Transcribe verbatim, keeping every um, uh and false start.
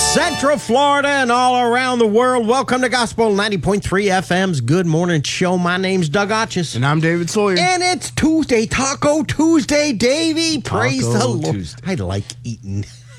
Central Florida and all around the world. Welcome to Gospel ninety point three F M's Good Morning Show. My name's Doug Otchis. And I'm David Sawyer. And it's Tuesday, Taco Tuesday, Davey. Praise Taco the Lord. Tuesday. I like eating.